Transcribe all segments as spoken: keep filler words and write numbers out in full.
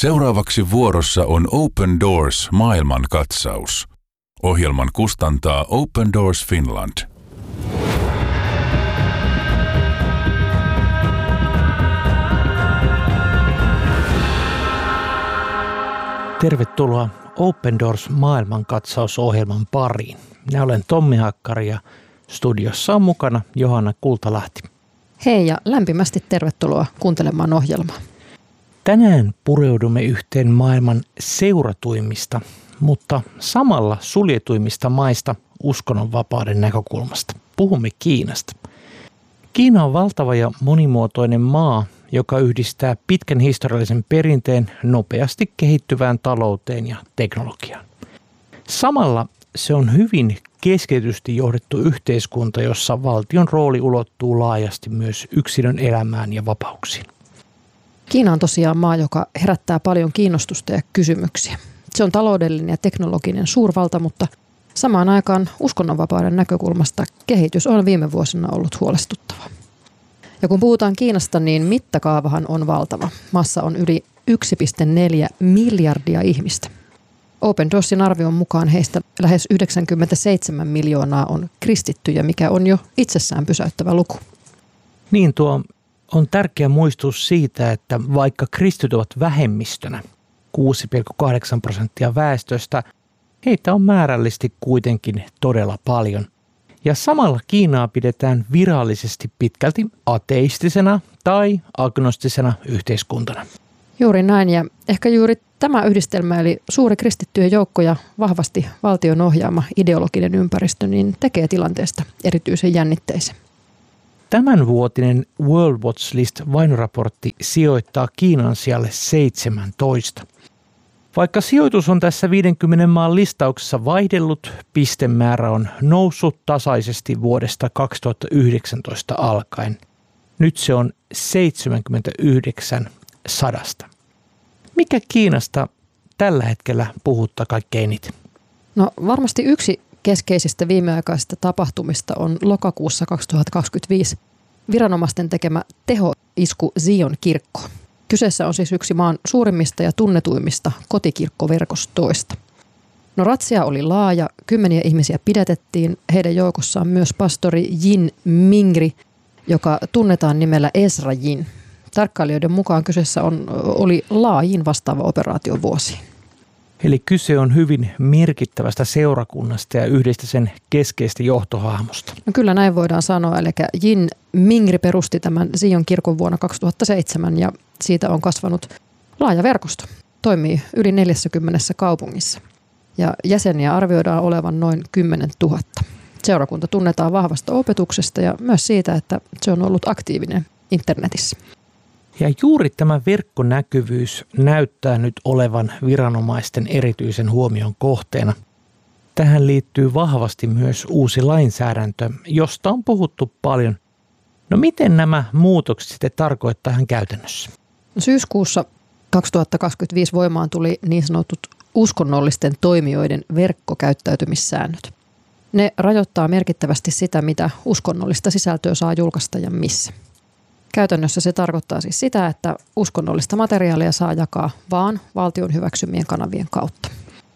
Seuraavaksi vuorossa on Open Doors maailmankatsaus. Ohjelman kustantaa Open Doors Finland. Tervetuloa Open Doors maailmankatsausohjelman pariin. Minä olen Tommi Hakkari ja studiossa on mukana Johanna Kultalahti. Hei ja lämpimästi tervetuloa kuuntelemaan ohjelmaa. Tänään pureudumme yhteen maailman seuratuimmista, mutta samalla suljetuimmista maista uskonnonvapauden näkökulmasta. Puhumme Kiinasta. Kiina on valtava ja monimuotoinen maa, joka yhdistää pitkän historiallisen perinteen nopeasti kehittyvään talouteen ja teknologiaan. Samalla se on hyvin keskitysti johdettu yhteiskunta, jossa valtion rooli ulottuu laajasti myös yksilön elämään ja vapauksiin. Kiina on tosiaan maa, joka herättää paljon kiinnostusta ja kysymyksiä. Se on taloudellinen ja teknologinen suurvalta, mutta samaan aikaan uskonnonvapauden näkökulmasta kehitys on viime vuosina ollut huolestuttava. Ja kun puhutaan Kiinasta, niin mittakaavahan on valtava. Maassa on yli yksi pilkku neljä miljardia ihmistä. Open Doorsin arvion mukaan heistä lähes yhdeksänkymmentäseitsemän miljoonaa on kristittyjä, mikä on jo itsessään pysäyttävä luku. Niin, tuo on tärkeä muistutus siitä, että vaikka kristityt ovat vähemmistönä, kuusi pilkku kahdeksan prosenttia väestöstä, heitä on määrällisesti kuitenkin todella paljon. Ja samalla Kiinaa pidetään virallisesti pitkälti ateistisena tai agnostisena yhteiskuntana. Juuri näin, ja ehkä juuri tämä yhdistelmä, eli suuri kristittyjen joukko ja vahvasti valtion ohjaama ideologinen ympäristö, niin tekee tilanteesta erityisen jännitteisen. Tämänvuotinen World Watch List-vainoraportti sijoittaa Kiinan sijalle seitsemäntoista. Vaikka sijoitus on tässä viidenkymmenen maan listauksessa vaihdellut, pistemäärä on noussut tasaisesti vuodesta kaksituhattayhdeksäntoista alkaen. Nyt se on seitsemänkymmentäyhdeksän sadasta. Mikä Kiinasta tällä hetkellä puhuttaa kaikkein eniten? No varmasti yksi keskeisistä viimeaikaisista tapahtumista on lokakuussa kaksituhattakaksikymmentäviisi viranomaisten tekemä tehoisku Zion kirkko. Kyseessä on siis yksi maan suurimmista ja tunnetuimmista kotikirkkoverkostoista. No ratsia oli laaja, kymmeniä ihmisiä pidätettiin, heidän joukossaan myös pastori Jin Mingri, joka tunnetaan nimellä Ezra Jin. Tarkkailijoiden mukaan kyseessä on, oli laajin vastaava operaatio vuosiin. Eli kyse on hyvin merkittävästä seurakunnasta ja yhdestä sen keskeistä johtohahmosta. No kyllä näin voidaan sanoa, eli Jin Mingri perusti tämän Zion kirkon vuonna kaksituhattaseitsemän ja siitä on kasvanut laaja verkosto. Toimii yli neljässäkymmenessä kaupungissa ja jäseniä arvioidaan olevan noin kymmenen tuhatta. Seurakunta tunnetaan vahvasta opetuksesta ja myös siitä, että se on ollut aktiivinen internetissä. Ja juuri tämä verkkonäkyvyys näyttää nyt olevan viranomaisten erityisen huomion kohteena. Tähän liittyy vahvasti myös uusi lainsäädäntö, josta on puhuttu paljon. No miten nämä muutokset sitten tarkoittaa ihan käytännössä? Syyskuussa kaksituhattakaksikymmentäviisi voimaan tuli niin sanotut uskonnollisten toimijoiden verkkokäyttäytymissäännöt. Ne rajoittaa merkittävästi sitä, mitä uskonnollista sisältöä saa julkaista ja missä. Käytännössä se tarkoittaa siis sitä, että uskonnollista materiaalia saa jakaa vaan valtion hyväksymien kanavien kautta.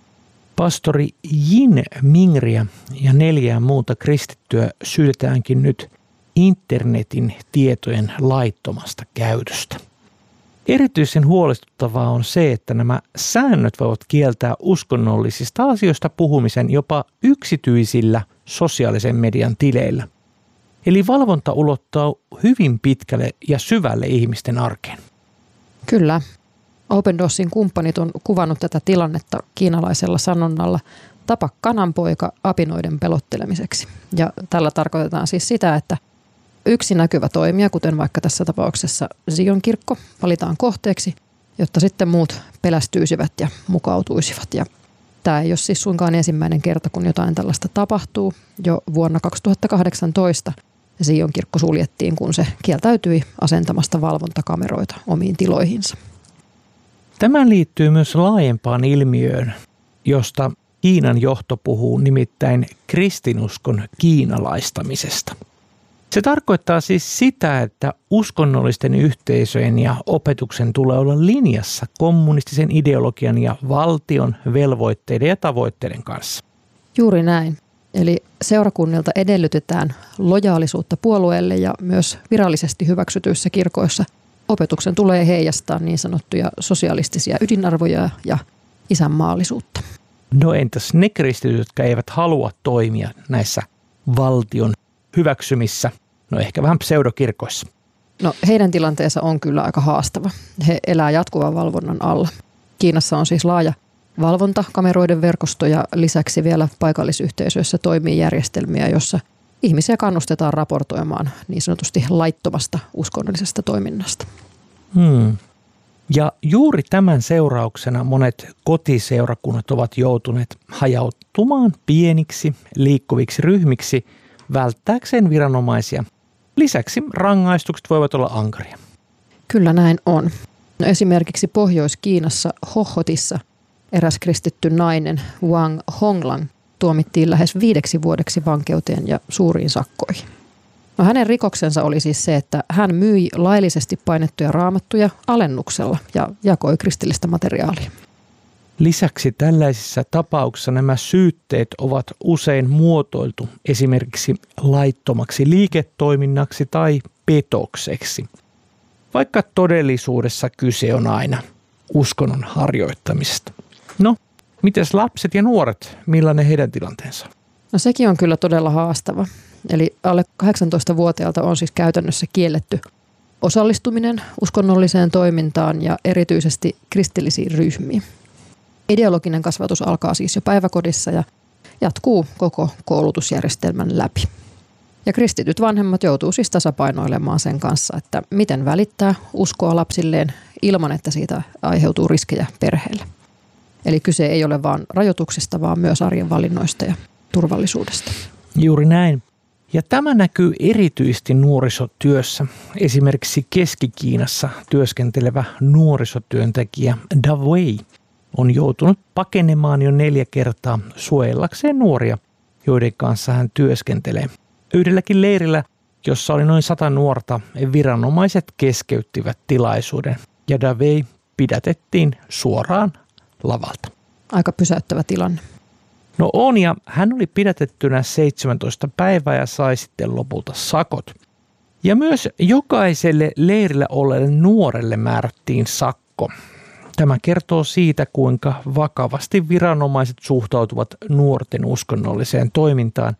Pastori Jin Mingriä ja neljää muuta kristittyä syytetäänkin nyt internetin tietojen laittomasta käytöstä. Erityisen huolestuttavaa on se, että nämä säännöt voivat kieltää uskonnollisista asioista puhumisen jopa yksityisillä sosiaalisen median tileillä. Eli valvonta ulottaa hyvin pitkälle ja syvälle ihmisten arkeen. Kyllä. Open Doorsin kumppanit on kuvannut tätä tilannetta kiinalaisella sanonnalla tapa kananpoika apinoiden pelottelemiseksi. Ja tällä tarkoitetaan siis sitä, että yksi näkyvä toimija, kuten vaikka tässä tapauksessa Zion kirkko, valitaan kohteeksi, jotta sitten muut pelästyisivät ja mukautuisivat. Ja tämä ei ole siis suinkaan ensimmäinen kerta, kun jotain tällaista tapahtuu. Jo vuonna kaksituhattakahdeksantoista Zion kirkko suljettiin, kun se kieltäytyi asentamasta valvontakameroita omiin tiloihinsa. Tämä liittyy myös laajempaan ilmiöön, josta Kiinan johto puhuu, nimittäin kristinuskon kiinalaistamisesta. Se tarkoittaa siis sitä, että uskonnollisten yhteisöjen ja opetuksen tulee olla linjassa kommunistisen ideologian ja valtion velvoitteiden ja tavoitteiden kanssa. Juuri näin. Eli seurakunnilta edellytetään lojaalisuutta puolueelle ja myös virallisesti hyväksytyissä kirkoissa opetuksen tulee heijastaa niin sanottuja sosialistisia ydinarvoja ja isänmaallisuutta. No entäs ne kristityt, jotka eivät halua toimia näissä valtion hyväksymissä, no ehkä vähän pseudokirkoissa? No heidän tilanteensa on kyllä aika haastava. He elää jatkuvan valvonnan alla. Kiinassa on siis laaja valvonta, kameroiden verkosto ja lisäksi vielä paikallisyhteisöissä toimii järjestelmiä, jossa ihmisiä kannustetaan raportoimaan niin sanotusti laittomasta uskonnollisesta toiminnasta. Hmm. Ja juuri tämän seurauksena monet kotiseurakunnat ovat joutuneet hajautumaan pieniksi liikkuviksi ryhmiksi välttääkseen viranomaisia. Lisäksi rangaistukset voivat olla ankaria. Kyllä näin on. No esimerkiksi Pohjois-Kiinassa Hohotissa eräs kristitty nainen Wang Honglang tuomittiin lähes viideksi vuodeksi vankeuteen ja suuriin sakkoihin. No hänen rikoksensa oli siis se, että hän myi laillisesti painettuja raamattuja alennuksella ja jakoi kristillistä materiaalia. Lisäksi tällaisissa tapauksissa nämä syytteet ovat usein muotoiltu esimerkiksi laittomaksi liiketoiminnaksi tai petokseksi, vaikka todellisuudessa kyse on aina uskonnon harjoittamisesta. No, mites lapset ja nuoret, millainen heidän tilanteensa? No sekin on kyllä todella haastava. Eli alle kahdeksantoistavuotiaalta on siis käytännössä kielletty osallistuminen uskonnolliseen toimintaan ja erityisesti kristillisiin ryhmiin. Ideologinen kasvatus alkaa siis jo päiväkodissa ja jatkuu koko koulutusjärjestelmän läpi. Ja kristityt vanhemmat joutuu siis tasapainoilemaan sen kanssa, että miten välittää uskoa lapsilleen ilman, että siitä aiheutuu riskejä perheelle. Eli kyse ei ole vain rajoituksista, vaan myös arjen valinnoista ja turvallisuudesta. Juuri näin. Ja tämä näkyy erityisesti nuorisotyössä. Esimerkiksi Keski-Kiinassa työskentelevä nuorisotyöntekijä Da Wei on joutunut pakenemaan jo neljä kertaa suojellakseen nuoria, joiden kanssa hän työskentelee. Yhdelläkin leirillä, jossa oli noin sata nuorta, viranomaiset keskeyttivät tilaisuuden ja Da Wei pidätettiin suoraan lavalta. Aika pysäyttävä tilanne. No on, ja hän oli pidätettynä seitsemäntoista päivää ja sai sitten lopulta sakot. Ja myös jokaiselle leirillä olleelle nuorelle määrättiin sakko. Tämä kertoo siitä, kuinka vakavasti viranomaiset suhtautuvat nuorten uskonnolliseen toimintaan.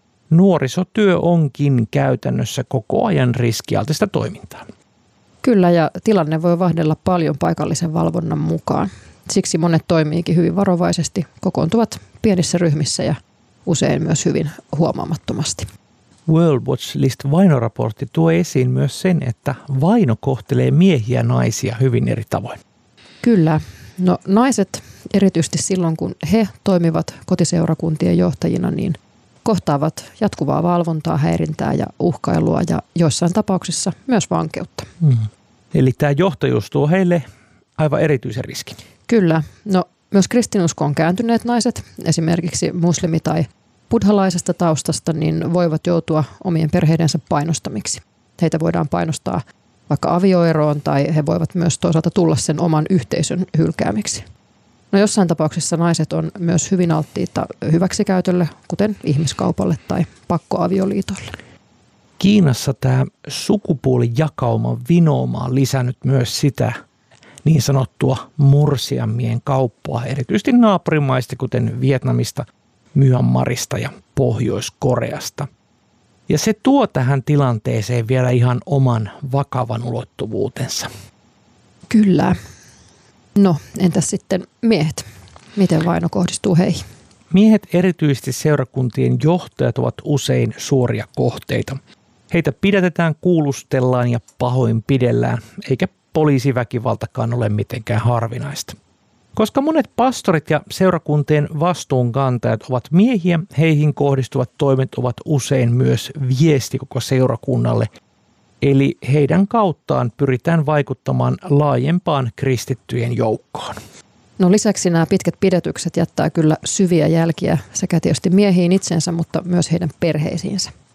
Nuorisotyö onkin käytännössä koko ajan riskialtista toimintaa. Kyllä, ja tilanne voi vaihdella paljon paikallisen valvonnan mukaan. Siksi monet toimiikin hyvin varovaisesti, kokoontuvat pienissä ryhmissä ja usein myös hyvin huomaamattomasti. World Watch List vainoraportti tuo esiin myös sen, että vaino kohtelee miehiä ja naisia hyvin eri tavoin. Kyllä. No naiset, erityisesti silloin kun he toimivat kotiseurakuntien johtajina, niin kohtaavat jatkuvaa valvontaa, häirintää ja uhkailua ja joissain tapauksissa myös vankeutta. Mm. Eli tämä johtajuus tuo heille aivan erityisen riskin. Kyllä. No myös kristinuskoon kääntyneet naiset, esimerkiksi muslimi- tai buddhalaisesta taustasta, niin voivat joutua omien perheidensä painostamiksi. Heitä voidaan painostaa vaikka avioeroon tai he voivat myös toisaalta tulla sen oman yhteisön hylkäämiksi. No jossain tapauksessa naiset on myös hyvin alttiita hyväksikäytölle, kuten ihmiskaupalle tai pakkoavioliitolle. Kiinassa tämä sukupuolijakauman vinooma on lisännyt myös sitä niin sanottua morsiammien kauppaa, erityisesti naapurimaista, kuten Vietnamista, Myanmarista ja Pohjois-Koreasta. Ja se tuo tähän tilanteeseen vielä ihan oman vakavan ulottuvuutensa. Kyllä. No, entäs sitten miehet? Miten vaino kohdistuu heihin? Miehet, erityisesti seurakuntien johtajat, ovat usein suoria kohteita. Heitä pidätetään, kuulustellaan ja pahoinpidellään, eikä poliisiväkivaltakaan ole mitenkään harvinaista. Koska monet pastorit ja seurakuntien vastuunkantajat ovat miehiä, heihin kohdistuvat toimet ovat usein myös viesti koko seurakunnalle. Eli heidän kauttaan pyritään vaikuttamaan laajempaan kristittyjen joukkoon. No lisäksi nämä pitkät pidätykset jättää kyllä syviä jälkiä sekä tietysti miehiin itsensä, mutta myös heidän perheisiinsä.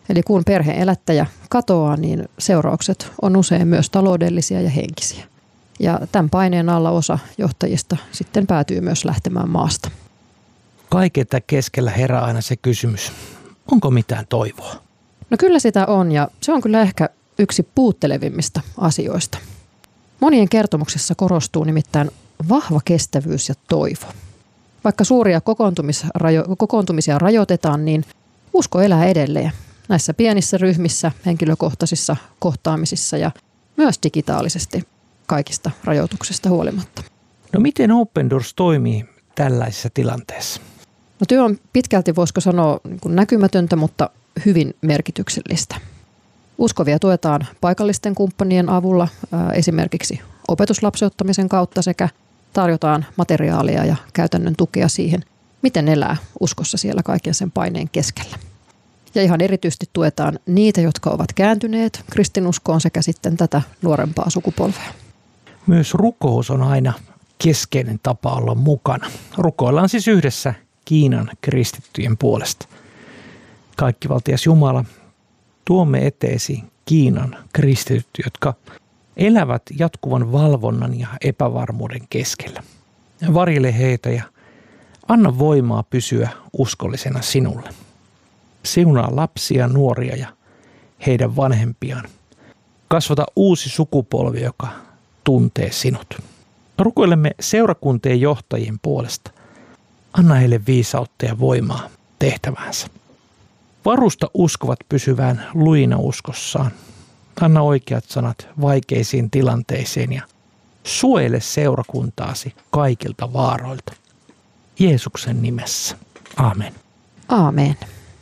Eli kun perhe-elättäjä katoaa, niin seuraukset on usein myös taloudellisia ja henkisiä. Ja tämän paineen alla osa johtajista sitten päätyy myös lähtemään maasta. Kaiketa keskellä herää aina se kysymys, onko mitään toivoa? No kyllä sitä on, ja se on kyllä ehkä yksi puuttelevimmista asioista. Monien kertomuksissa korostuu nimittäin vahva kestävyys ja toivo. Vaikka suuria kokoontumisrajo- kokoontumisia rajoitetaan, niin usko elää edelleen näissä pienissä ryhmissä, henkilökohtaisissa kohtaamisissa ja myös digitaalisesti kaikista rajoituksista huolimatta. No miten Open Doors toimii tällaisessa tilanteessa? No työ on pitkälti, voisiko sanoa, niin kuin näkymätöntä, mutta hyvin merkityksellistä. Uskovia tuetaan paikallisten kumppanien avulla, ää, esimerkiksi opetuslapseuttamisen kautta, sekä tarjotaan materiaalia ja käytännön tukea siihen, miten elää uskossa siellä kaiken sen paineen keskellä. Ja ihan erityisesti tuetaan niitä, jotka ovat kääntyneet kristinuskoon, sekä sitten tätä nuorempaa sukupolvea. Myös rukous on aina keskeinen tapa olla mukana. Rukoillaan siis yhdessä Kiinan kristittyjen puolesta. Kaikkivaltias Jumala, tuomme eteesi Kiinan kristityt, jotka elävät jatkuvan valvonnan ja epävarmuuden keskellä. Varjele heitä ja anna voimaa pysyä uskollisena sinulle. Siunaa lapsia, nuoria ja heidän vanhempiaan. Kasvata uusi sukupolvi, joka tuntee sinut. Rukoilemme seurakuntien johtajien puolesta. Anna heille viisautta ja voimaa tehtäväänsä. Varusta uskovat pysyvään lujina uskossaan. Anna oikeat sanat vaikeisiin tilanteisiin ja suojele seurakuntaasi kaikilta vaaroilta. Jeesuksen nimessä. Aamen. Aamen.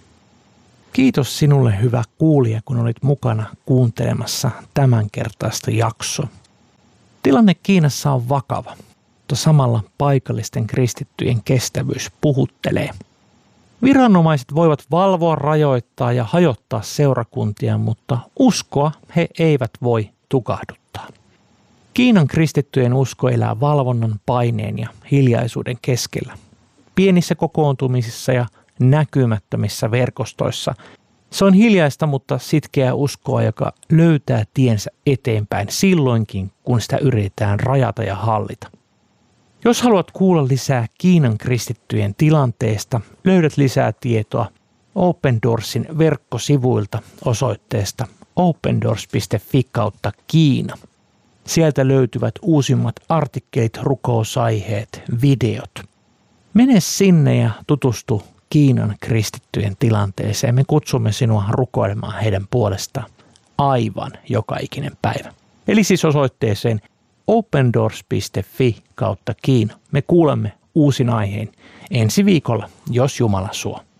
Kiitos sinulle, hyvä kuulija, kun olit mukana kuuntelemassa tämänkertaista jaksoa. Tilanne Kiinassa on vakava, mutta samalla paikallisten kristittyjen kestävyys puhuttelee. Viranomaiset voivat valvoa, rajoittaa ja hajottaa seurakuntia, mutta uskoa he eivät voi tukahduttaa. Kiinan kristittyjen usko elää valvonnan, paineen ja hiljaisuuden keskellä. Pienissä kokoontumisissa ja näkymättömissä verkostoissa se on hiljaista, mutta sitkeää uskoa, joka löytää tiensä eteenpäin silloinkin, kun sitä yritetään rajata ja hallita. Jos haluat kuulla lisää Kiinan kristittyjen tilanteesta, löydät lisää tietoa Open Doorsin verkkosivuilta osoitteesta opendoors piste fi kautta Kiina. Sieltä löytyvät uusimmat artikkelit, rukousaiheet, videot. Mene sinne ja tutustu Kiinan kristittyjen tilanteeseen. Me kutsumme sinua rukoilemaan heidän puolestaan aivan joka ikinen päivä. Eli siis osoitteeseen opendoors piste fi kautta Kiina. Me kuulemme uusin aiheen ensi viikolla, jos Jumala suo.